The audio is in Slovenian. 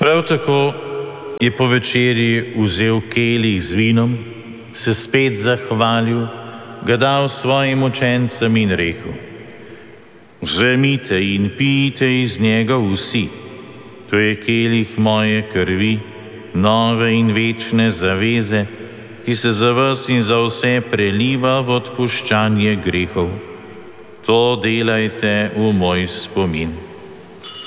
Prav tako je po večerji vzel kelih z vinom, se spet zahvalil, ga dal svojim učencem in rekel: Vzemite in pijte iz njega vsi, to je kelih moje krvi, nove in večne zaveze, ki se za vas in za vse preliva v odpuščanje grehov. To delajte v moj spomin.